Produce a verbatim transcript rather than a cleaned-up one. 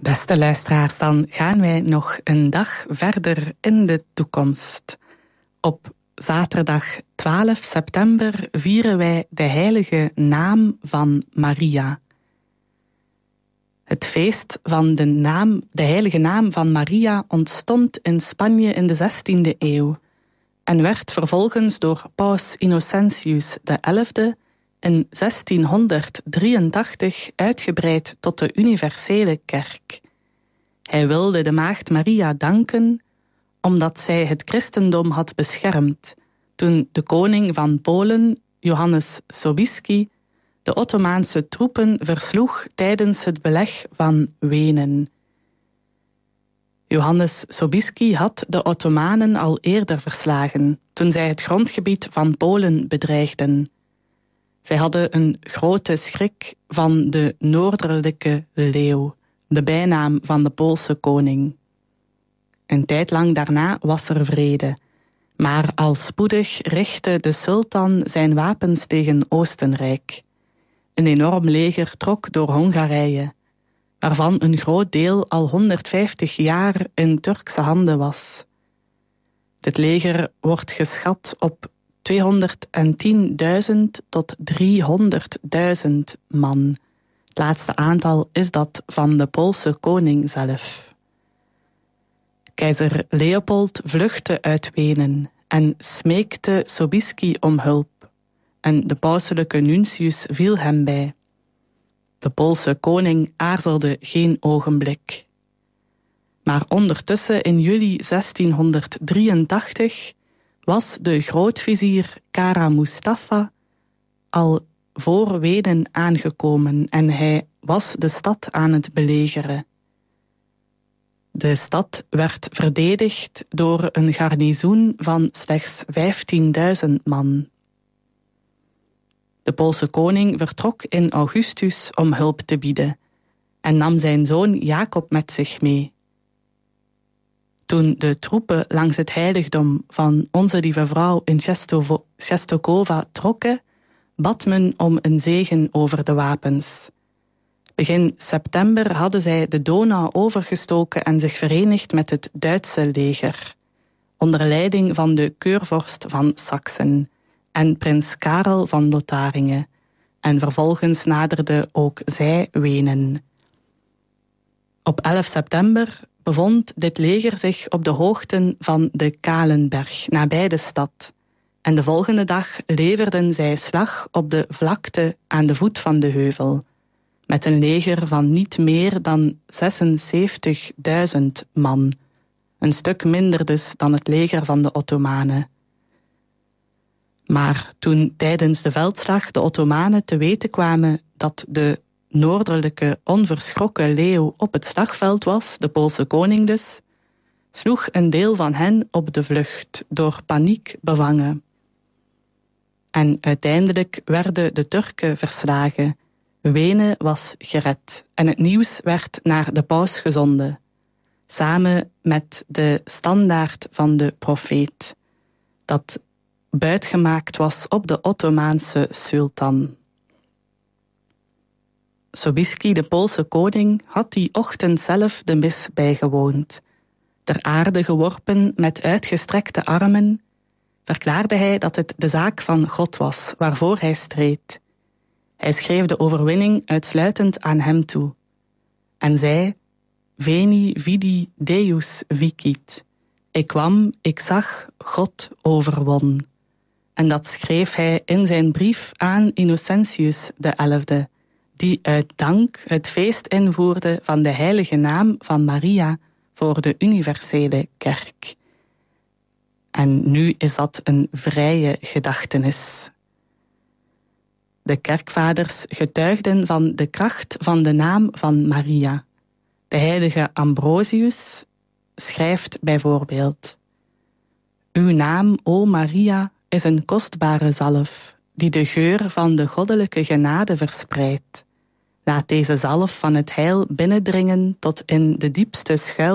Beste luisteraars, dan gaan wij nog een dag verder in de toekomst. Op zaterdag twaalf september vieren wij de heilige naam van Maria. Het feest van de, naam, de heilige naam van Maria ontstond in Spanje in de zestiende eeuw en werd vervolgens door paus Innocentius de elfde in zestienhonderddrieëntachtig uitgebreid tot de universele kerk. Hij wilde de maagd Maria danken omdat zij het christendom had beschermd toen de koning van Polen, Johannes Sobieski, de Ottomaanse troepen versloeg tijdens het beleg van Wenen. Johannes Sobieski had de Ottomanen al eerder verslagen toen zij het grondgebied van Polen bedreigden. Zij hadden een grote schrik van de Noordelijke leeuw, de bijnaam van de Poolse koning. Een tijd lang daarna was er vrede, maar al spoedig richtte de sultan zijn wapens tegen Oostenrijk. Een enorm leger trok door Hongarije, waarvan een groot deel al honderdvijftig jaar in Turkse handen was. Dit leger wordt geschat op tweehonderdtienduizend tot driehonderdduizend man. Het laatste aantal is dat van de Poolse koning zelf. Keizer Leopold vluchtte uit Wenen en smeekte Sobieski om hulp. En de pauselijke nuntius viel hem bij. De Poolse koning aarzelde geen ogenblik. Maar ondertussen in juli zestienhonderddrieëntachtig was de grootvizier Kara Mustafa al voor Wenen aangekomen en hij was de stad aan het belegeren. De stad werd verdedigd door een garnizoen van slechts vijftienduizend man. De Poolse koning vertrok in augustus om hulp te bieden en nam zijn zoon Jacob met zich mee. Toen de troepen langs het heiligdom van Onze Lieve Vrouw in Czestochowa trokken, bad men om een zegen over de wapens. Begin september hadden zij de Donau overgestoken en zich verenigd met het Duitse leger, onder leiding van de keurvorst van Saksen en prins Karel van Lotharingen, en vervolgens naderde ook zij Wenen. Op elf september bevond dit leger zich op de hoogten van de Kalenberg, nabij de stad, en de volgende dag leverden zij slag op de vlakte aan de voet van de heuvel, met een leger van niet meer dan zesenzeventigduizend man, een stuk minder dus dan het leger van de Ottomanen. Maar toen tijdens de veldslag de Ottomanen te weten kwamen dat de noordelijke onverschrokken leeuw op het slagveld was, de Poolse koning dus, sloeg een deel van hen op de vlucht, door paniek bevangen. En uiteindelijk werden de Turken verslagen. Wenen was gered en het nieuws werd naar de paus gezonden, samen met de standaard van de profeet, dat buitgemaakt was op de Ottomaanse sultan. Sobieski, de Poolse koning, had die ochtend zelf de mis bijgewoond. Ter aarde geworpen met uitgestrekte armen, verklaarde hij dat het de zaak van God was waarvoor hij streed. Hij schreef de overwinning uitsluitend aan hem toe en zei: Veni, vidi, Deus vicit. Ik kwam, ik zag, God overwon. En dat schreef hij in zijn brief aan Innocentius de elfde, die uit dank het feest invoerde van de heilige naam van Maria voor de universele kerk. En nu is dat een vrije gedachtenis. De kerkvaders getuigden van de kracht van de naam van Maria. De heilige Ambrosius schrijft bijvoorbeeld: Uw naam, o Maria, is een kostbare zalf, die de geur van de goddelijke genade verspreidt. Laat deze zalf van het heil binnendringen tot in de diepste schuil